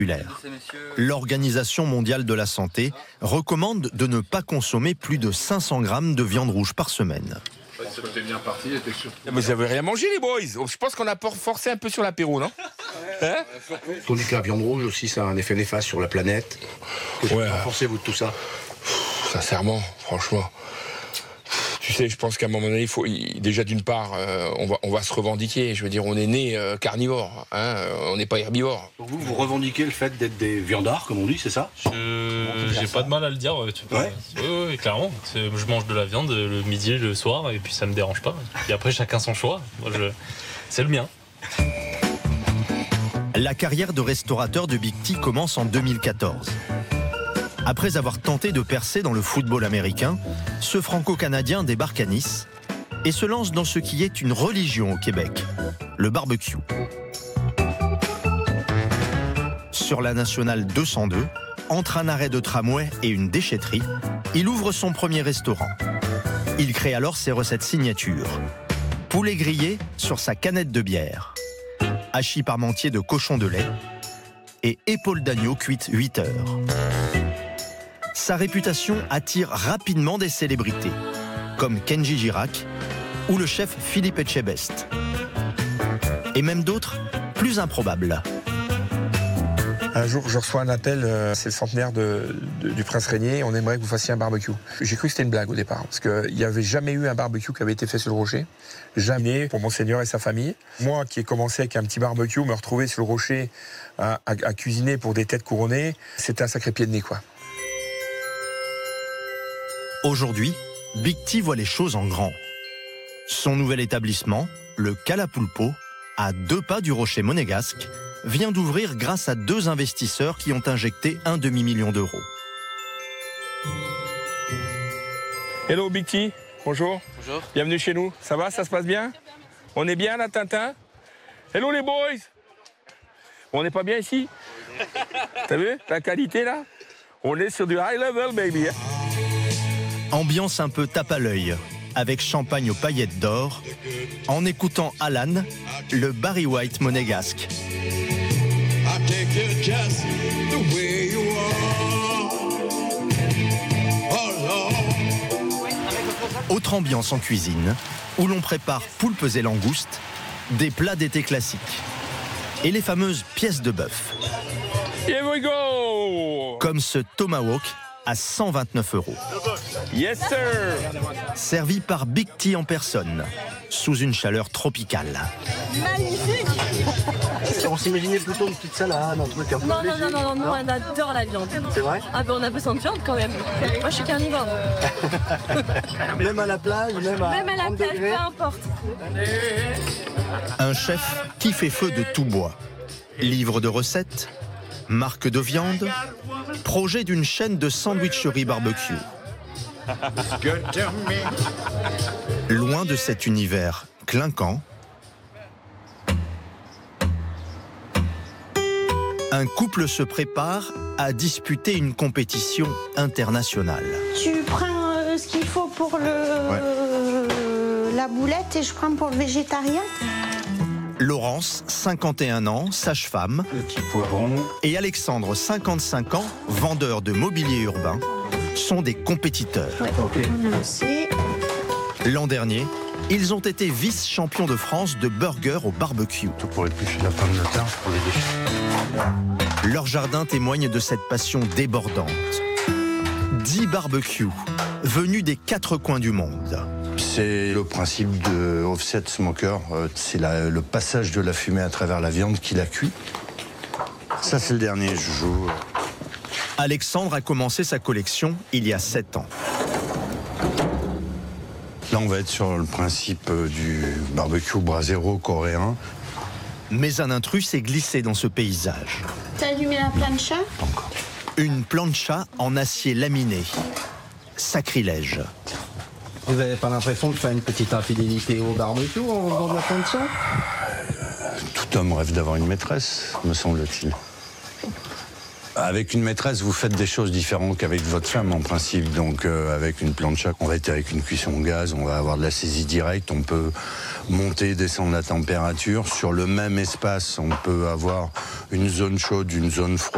L'Organisation mondiale de la santé recommande de ne pas consommer plus de 500 grammes de viande rouge par semaine. Mais vous n'avez rien mangé, les boys. Je pense qu'on a forcé un peu sur l'apéro, non? On dit que la viande rouge aussi, ça a un effet néfaste sur la planète. Ouais. Pensez-vous de tout ça? Sincèrement, franchement. Tu sais, je pense qu'à un moment donné, déjà d'une part, on va se revendiquer. Je veux dire, on est né carnivore, hein, on n'est pas herbivore. Vous revendiquez le fait d'être des viandards, comme on dit, c'est ça? J'ai pas de mal à le dire. Oui, clairement. Je mange de la viande le midi, le soir, et puis ça me dérange pas. Et après, chacun son choix. Moi, c'est le mien. La carrière de restaurateur de Big T commence en 2014. Après avoir tenté de percer dans le football américain, ce Franco-Canadien débarque à Nice et se lance dans ce qui est une religion au Québec, le barbecue. Sur la nationale 202, entre un arrêt de tramway et une déchetterie, il ouvre son premier restaurant. Il crée alors ses recettes signatures. Poulet grillé sur sa canette de bière, hachis parmentier de cochon de lait et épaules d'agneau cuites 8 heures. Sa réputation attire rapidement des célébrités, comme Kenji Girac ou le chef Philippe Etchebest. Et même d'autres plus improbables. Un jour, je reçois un appel, c'est le centenaire du Prince Régnier, on aimerait que vous fassiez un barbecue. J'ai cru que c'était une blague au départ, parce qu'il n'y avait jamais eu un barbecue qui avait été fait sur le Rocher. Jamais pour Monseigneur et sa famille. Moi, qui ai commencé avec un petit barbecue, me retrouver sur le Rocher à cuisiner pour des têtes couronnées, c'était un sacré pied de nez, quoi. Aujourd'hui, Big T voit les choses en grand. Son nouvel établissement, le Calapulpo, à 2 pas du Rocher monégasque, vient d'ouvrir grâce à 2 investisseurs qui ont injecté un demi-million d'euros. Hello Big T, bonjour. Bonjour. Bienvenue chez nous. Ça va, ça se passe bien? On est bien là, Tintin? Hello les boys. On n'est pas bien ici? T'as vu la qualité là? On est sur du high level, baby. Ambiance un peu tape à l'œil, avec champagne aux paillettes d'or, en écoutant Alan, le Barry White monégasque. Autre ambiance en cuisine, où l'on prépare poulpes et langoustes, des plats d'été classiques, et les fameuses pièces de bœuf. Here we go! Comme ce tomahawk à 129 €. Yes sir! Servi par Big T en personne, sous une chaleur tropicale. Magnifique! On s'imaginait plutôt une petite salade, un truc un peu Non, léger. non, on adore la viande. C'est vrai? Ah ben on a besoin de viande quand même. Moi je suis carnivore. Même à la plage, même à Même à la 30 plage, degrés. peu importe. Un chef qui fait feu de tout bois. Livre de recettes, marque de viande, projet d'une chaîne de sandwicherie barbecue. Loin de cet univers clinquant, un couple se prépare à disputer une compétition internationale. Tu prends ce qu'il faut pour la boulette et je prends pour le végétarien. Laurence, 51 ans, sage-femme, Petit poivron. et Alexandre, 55 ans, vendeur de mobilier urbain, sont des compétiteurs. Ouais, on a aussi. L'an dernier, ils ont été vice-champions de France de burgers au barbecue. Tout pour éplucher la pomme de terre pour les déchets. Leur jardin témoigne de cette passion débordante. 10 barbecues, venus des 4 coins du monde. C'est le principe de offset smoker, c'est le passage de la fumée à travers la viande qui la cuit. Ça c'est le dernier joujou. Alexandre a commencé sa collection il y a 7 ans. Là on va être sur le principe du barbecue brasero coréen. Mais un intrus s'est glissé dans ce paysage. T'as allumé la plancha? Pas encore. Une plancha en acier laminé. Sacrilège. Vous n'avez pas l'impression de faire une petite infidélité au barbecue en faisant de la plancha? Tout homme rêve d'avoir une maîtresse, me semble-t-il. Avec une maîtresse, vous faites des choses différentes qu'avec votre femme en principe. Donc avec une plancha, on va être avec une cuisson au gaz, on va avoir de la saisie directe, on peut monter, descendre la température. Sur le même espace, on peut avoir une zone chaude, une zone froide.